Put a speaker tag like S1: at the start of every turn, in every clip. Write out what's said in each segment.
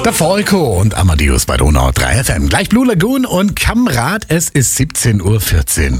S1: Der Volko und Amadeus bei Donau 3 FM. Gleich Blue Lagoon und Kamrad, es ist 17:14 Uhr.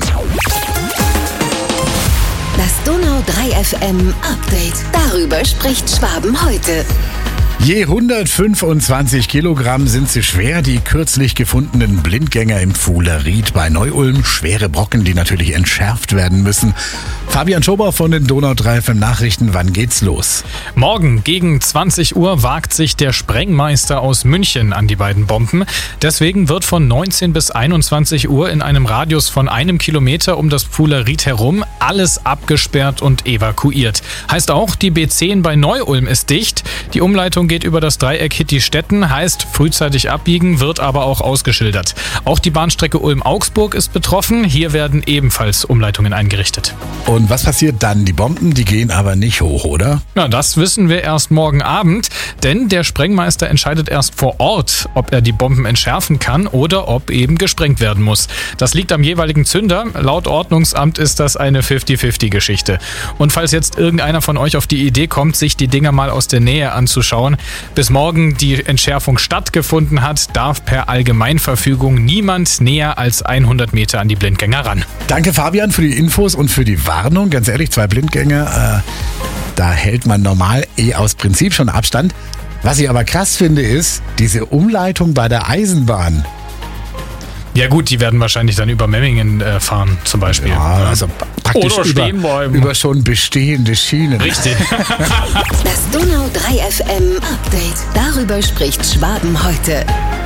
S2: Das Donau 3 FM Update. Darüber spricht Schwaben heute.
S1: Je 125 Kilogramm sind sie schwer, die kürzlich gefundenen Blindgänger im Pfuhleried bei Neu-Ulm. Schwere Brocken, die natürlich entschärft werden müssen. Fabian Schober von den Donau 3 FM Nachrichten, wann geht's los?
S3: Morgen gegen 20 Uhr wagt sich der Sprengmeister aus München an die beiden Bomben. Deswegen wird von 19 bis 21 Uhr in einem Radius von 1 Kilometer um das Pfuhleried herum alles abgesperrt und evakuiert. Heißt auch, die B10 bei Neu-Ulm ist dicht. Die Umleitung geht über das Dreieck Hitti-Stetten, heißt frühzeitig abbiegen, wird aber auch ausgeschildert. Auch die Bahnstrecke Ulm-Augsburg ist betroffen. Hier werden ebenfalls Umleitungen eingerichtet.
S1: Und was passiert dann? Die Bomben, die gehen aber nicht hoch, oder?
S3: Na, das wissen wir erst morgen Abend, denn der Sprengmeister entscheidet erst vor Ort, ob er die Bomben entschärfen kann oder ob eben gesprengt werden muss. Das liegt am jeweiligen Zünder. Laut Ordnungsamt ist das eine 50-50-Geschichte. Und falls jetzt irgendeiner von euch auf die Idee kommt, sich die Dinger mal aus der Nähe anzuschauen, bis morgen die Entschärfung stattgefunden hat, darf per Allgemeinverfügung niemand näher als 100 Meter an die Blindgänger ran.
S1: Danke Fabian für die Infos und für die Warnung. Ganz ehrlich, 2 Blindgänger, da hält man normal aus Prinzip schon Abstand. Was ich aber krass finde, ist diese Umleitung bei der Eisenbahn.
S3: Ja gut, die werden wahrscheinlich dann über Memmingen fahren zum Beispiel.
S1: Ja, also praktisch
S3: oder stehen bleiben.
S1: Über schon bestehende Schienen.
S3: Richtig.
S2: Das Donau 3 FM Update. Darüber spricht Schwaben heute.